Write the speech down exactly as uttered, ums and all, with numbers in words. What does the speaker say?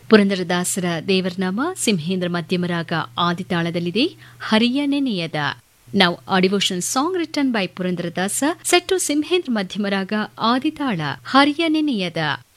ಪುರಂದರದಾಸರ ದೇವರನಾಮ ಸಿಂಹೇಂದ್ರ ಮಧ್ಯಮರಾಗ ಆದಿತಾಳದಲ್ಲಿದೆ. ಹರಿಯ ನೆನೆಯದ. Now, a devotion song written by Purandaradasa, set to Simhendra Madhyamaraga Aditala, Hariya Neniyada.